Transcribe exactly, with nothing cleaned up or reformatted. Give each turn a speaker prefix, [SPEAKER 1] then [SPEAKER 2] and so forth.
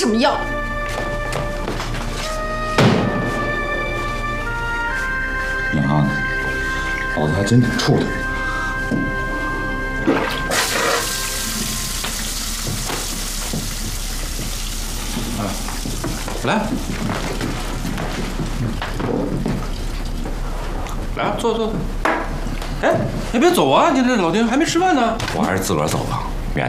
[SPEAKER 1] 什么药？
[SPEAKER 2] 娘，老子还真挺怵他。
[SPEAKER 3] 来，来坐坐坐。哎，你别走啊！你这老丁还没吃饭呢。
[SPEAKER 2] 我还是自个儿走吧。